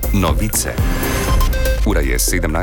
Novice. Ura je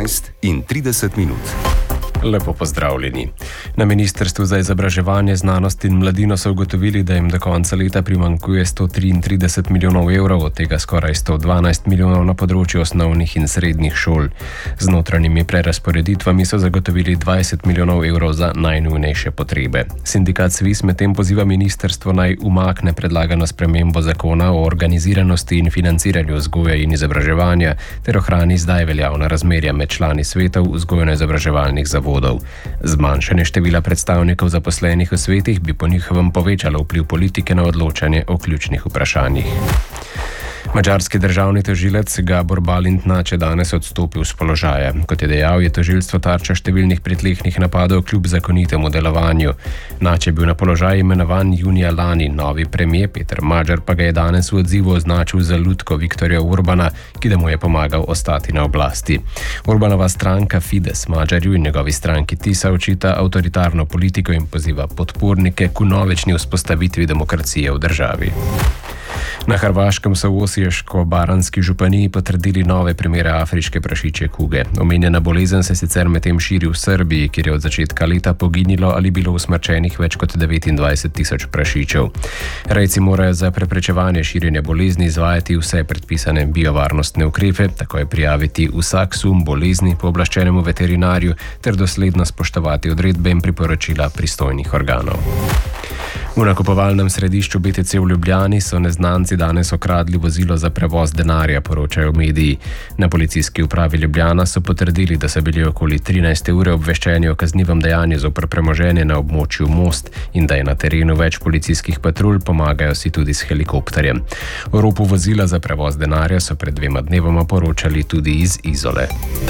17:30. Lepo pozdravljeni. Na Ministrstvu za izobraževanje, znanost in mladino so ugotovili, da jim do konca leta primanjkuje 133 milijonov evrov, od tega skoraj 112 milijonov na področju osnovnih in srednjih šol. Z notranjimi prerazporeditvami so zagotovili 20 milijonov evrov za najnujnejše potrebe. Sindikat SVIZ medtem poziva ministrstvo naj umakne predlagano spremembo zakona o organiziranosti in financiranju vzgoje in izobraževanja ter ohrani zdaj veljavna razmerja med člani svetov vzgojno-izobraževalnih zavodov. Zmanjšanje števila predstavnikov zaposlenih v svetih bi po njihovem povečalo vpliv politike na odločanje o ključnih vprašanjih. Madžarski državni tožilec Gabor Balint je danes odstopil s položaja. Kot je dejal, je tožilstvo tarča številnih pritlehnih napadov kljub zakonitemu delovanju. Nač je bil na položaj imenovan junija lani, novi premijer Peter Magyar pa ga je danes v odzivu označil za lutko Viktorja Orbana, ki da mu je pomagal ostati na oblasti. Orbanova stranka Fides Magyarju in njegovi stranki Tisa očita avtoritarno politiko in poziva podpornike k vnovični vzpostavitvi demokracije v državi. Na Hrvaškem so v Osječko-baranjski županiji potrdili nove primere afriške prašičje kuge. Omenjena bolezen se sicer medtem širi v Srbiji, kjer je od začetka leta poginilo ali bilo usmrčenih več kot 29 tisoč prašičev. Rejci morajo za preprečevanje širjenja bolezni izvajati vse predpisane biovarnostne ukrepe, tako je prijaviti vsak sum bolezni pooblaščenemu veterinarju ter dosledno spoštovati odredbe in priporočila pristojnih organov. V nakupovalnem središču BTC v Ljubljani so neznanci danes okradli vozilo za prevoz denarja, poročajo mediji. Na policijski upravi Ljubljana so potrdili, da so bili okoli 13. ure obveščeni o kaznivem dejanju zoper premoženje na območju Most in da je na terenu več policijskih patrulj, pomagajo si tudi s helikopterjem. O ropu vozila za prevoz denarja so pred 2 dnevoma poročali tudi iz Izole.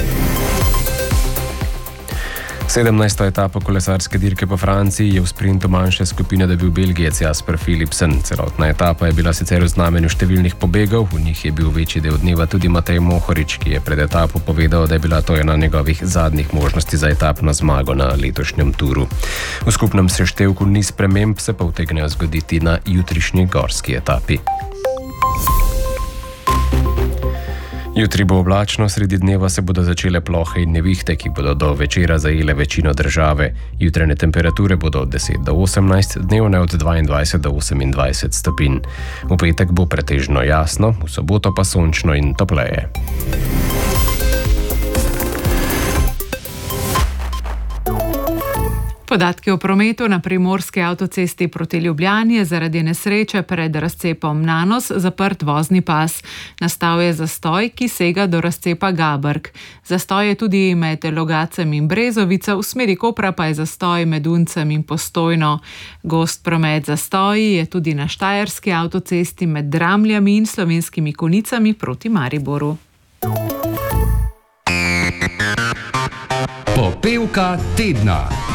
17. etapo kolesarske dirke po Franciji je v sprintu manjše skupine dobil Belgijec Jasper Philipsen. Celotna etapa je bila sicer v znamenju številnih pobegov, v njih je bil večji del dneva tudi Matej Mohorič, ki je pred etapo povedal, da je bila to ena njegovih zadnjih možnosti za etapno zmago na letošnjem turu. V skupnem seštevku ni sprememb, se pa utegnejo zgoditi na jutrišnji gorski etapi. Jutri bo oblačno, sredi dneva se bodo začele plohe in nevihte, ki bodo do večera zajele večino države. Jutranje temperature bodo od 10 do 18, dnevne od 22 do 28 stopinj. V petek bo pretežno jasno, v soboto pa sončno in topleje. Podatki o prometu na primorski avtocesti proti Ljubljani je zaradi nesreče pred razcepom Nanos zaprt vozni pas. Nastal je zastoj, ki sega do razcepa Gabrk. Zastoj je tudi med Logacem in Brezovico, v smeri Kopra pa je zastoj med Uncem in Postojno. Gost promet zastoji je tudi na štajerski avtocesti med Dramljami in Slovenskimi Konjicami proti Mariboru. Popevka tedna.